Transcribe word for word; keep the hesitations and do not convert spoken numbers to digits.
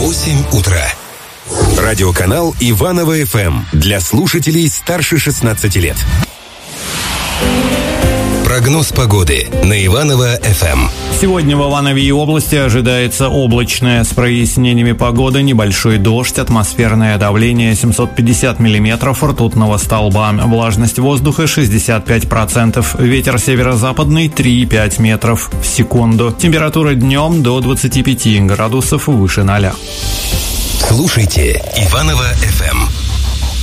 восемь утра. Радиоканал Иваново-ФМ для слушателей старше шестнадцати лет. Прогноз погоды на Иваново-ФМ. Сегодня в Иванове и области ожидается облачная с прояснениями погоды, небольшой дождь, атмосферное давление семьсот пятьдесят миллиметров ртутного столба, влажность воздуха шестьдесят пять процентов, ветер северо-западный три и пять метров в секунду, температура днем до двадцати пяти градусов выше ноля. Слушайте Иваново-ФМ.